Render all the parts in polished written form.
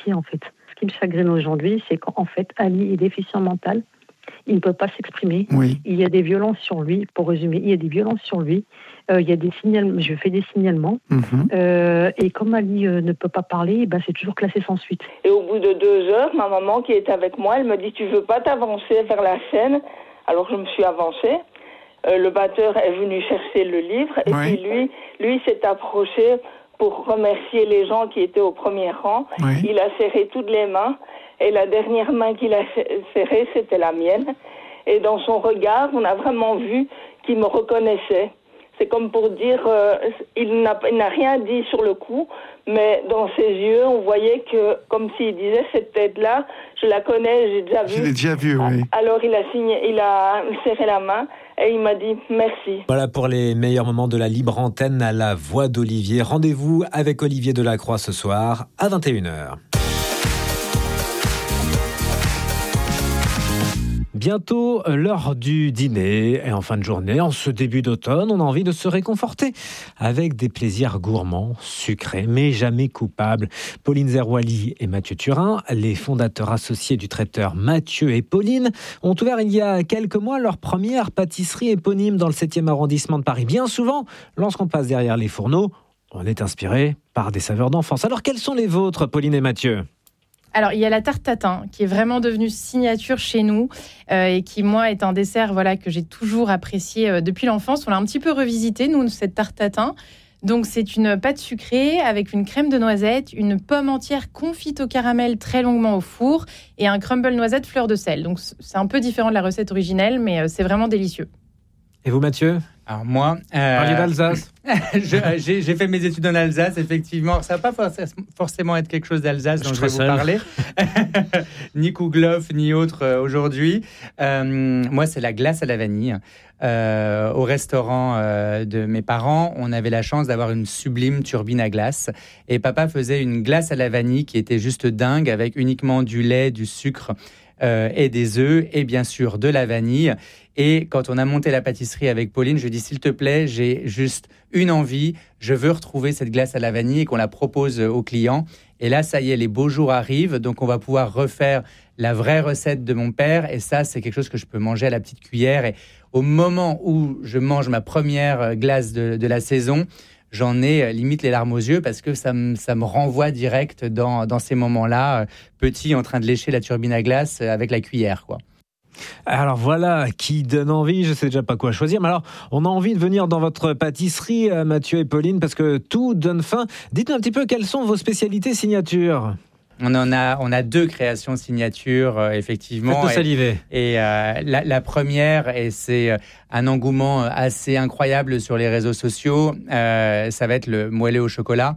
en fait. Ce qui me chagrine aujourd'hui, c'est qu'en fait, Ali est déficient mental. Il ne peut pas s'exprimer. Oui. Il y a des violences sur lui. Pour résumer, il y a des violences sur lui. Il y a des signalements. Je fais des signalements. Et comme Ali ne peut pas parler, c'est toujours classé sans suite. Et au bout de 2 heures, ma maman qui est avec moi, elle me dit « Tu veux pas t'avancer vers la scène ?» Alors je me suis avancée. Le batteur est venu chercher le livre. Et puis lui s'est approché pour remercier les gens qui étaient au premier rang. Il a serré toutes les mains. Et la dernière main qu'il a serrée, c'était la mienne. Et dans son regard, on a vraiment vu qu'il me reconnaissait. C'est comme pour dire, il n'a rien dit sur le coup, mais dans ses yeux, on voyait que, comme s'il disait, cette tête-là, je la connais, j'ai déjà vu. Je l'ai déjà vue, oui. Alors il a serré la main et il m'a dit merci. Voilà pour les meilleurs moments de la libre antenne à la voix d'Olivier. Rendez-vous avec Olivier Delacroix ce soir à 21h. Bientôt l'heure du dîner et en fin de journée, en ce début d'automne, on a envie de se réconforter avec des plaisirs gourmands, sucrés, mais jamais coupables. Pauline Zerwali et Mathieu Turin, les fondateurs associés du traiteur Mathieu et Pauline, ont ouvert il y a quelques mois leur première pâtisserie éponyme dans le 7e arrondissement de Paris. Bien souvent, lorsqu'on passe derrière les fourneaux, on est inspiré par des saveurs d'enfance. Alors, quelles sont les vôtres, Pauline et Mathieu ? Alors, il y a la tarte tatin qui est vraiment devenue signature chez nous et qui, moi, est un dessert que j'ai toujours apprécié depuis l'enfance. On l'a un petit peu revisité, nous, cette tarte tatin. Donc, c'est une pâte sucrée avec une crème de noisette, une pomme entière confite au caramel très longuement au four et un crumble noisette fleur de sel. Donc, c'est un peu différent de la recette originelle, mais c'est vraiment délicieux. Et vous, Mathieu ? Alors moi, parliez d'Alsace. j'ai fait mes études en Alsace, effectivement. Ça va pas forcément être quelque chose d'Alsace dont je vais vous parler. Ni Kouglof, ni autre aujourd'hui. Moi, c'est la glace à la vanille. Au restaurant de mes parents, on avait la chance d'avoir une sublime turbine à glace. Et papa faisait une glace à la vanille qui était juste dingue, avec uniquement du lait, du sucre et des œufs, et bien sûr de la vanille. Et quand on a monté la pâtisserie avec Pauline, je lui ai dit, s'il te plaît, j'ai juste une envie, je veux retrouver cette glace à la vanille et qu'on la propose aux clients. Et là, ça y est, les beaux jours arrivent, donc on va pouvoir refaire la vraie recette de mon père. Et ça, c'est quelque chose que je peux manger à la petite cuillère. Et au moment où je mange ma première glace de la saison, j'en ai limite les larmes aux yeux parce que ça me renvoie direct dans ces moments-là, petit, en train de lécher la turbine à glace avec la cuillère, quoi. Alors voilà, qui donne envie, je sais déjà pas quoi choisir, mais alors on a envie de venir dans votre pâtisserie, Mathieu et Pauline, parce que tout donne faim. Dites-nous un petit peu quelles sont vos spécialités signatures. On a 2 créations signatures, effectivement. Faites-nous saliver. Et la première, et c'est un engouement assez incroyable sur les réseaux sociaux, ça va être le moelleux au chocolat.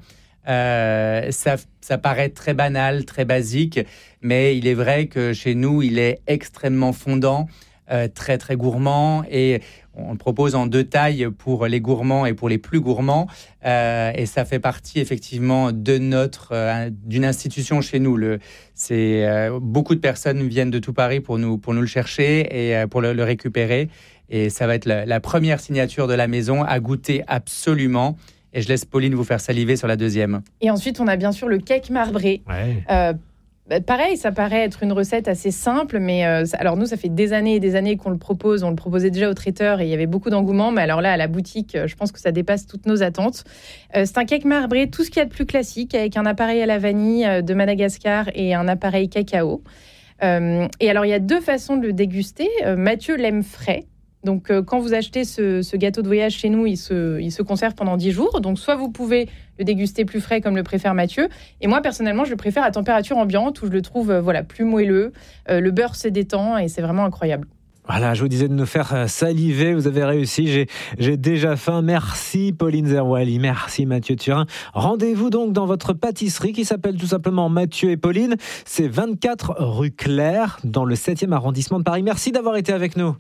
Ça paraît très banal, très basique, mais il est vrai que chez nous, il est extrêmement fondant, très très gourmand, et on le propose en 2 tailles pour les gourmands et pour les plus gourmands, et ça fait partie effectivement d'une institution chez nous. Beaucoup de personnes viennent de tout Paris pour nous le chercher et pour le récupérer, et ça va être la première signature de la maison à goûter absolument. Et je laisse Pauline vous faire saliver sur la deuxième. Et ensuite, on a bien sûr le cake marbré. Ouais. Pareil, ça paraît être une recette assez simple, mais alors nous, ça fait des années et des années qu'on le propose. On le proposait déjà au traiteur et il y avait beaucoup d'engouement. Mais alors là, à la boutique, je pense que ça dépasse toutes nos attentes. C'est un cake marbré, tout ce qu'il y a de plus classique, avec un appareil à la vanille de Madagascar et un appareil cacao. Et alors, il y a 2 façons de le déguster. Mathieu l'aime frais. Donc, quand vous achetez ce gâteau de voyage chez nous, il se conserve pendant 10 jours. Donc, soit vous pouvez le déguster plus frais, comme le préfère Mathieu. Et moi, personnellement, je le préfère à température ambiante, où je le trouve plus moelleux. Le beurre se détend et c'est vraiment incroyable. Voilà, je vous disais de nous faire saliver. Vous avez réussi. J'ai déjà faim. Merci Pauline Zerwali. Merci Mathieu Turin. Rendez-vous donc dans votre pâtisserie qui s'appelle tout simplement Mathieu et Pauline. C'est 24 rue Claire, dans le 7e arrondissement de Paris. Merci d'avoir été avec nous.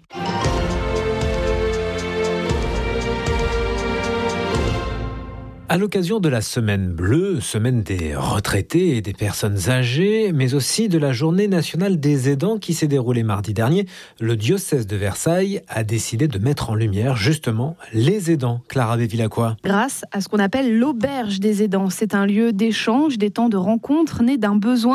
À l'occasion de la semaine bleue, semaine des retraités et des personnes âgées, mais aussi de la journée nationale des aidants qui s'est déroulée mardi dernier, le diocèse de Versailles a décidé de mettre en lumière justement les aidants. Clara Bévilacqua. Grâce à ce qu'on appelle l'auberge des aidants. C'est un lieu d'échange, des temps de rencontre nés d'un besoin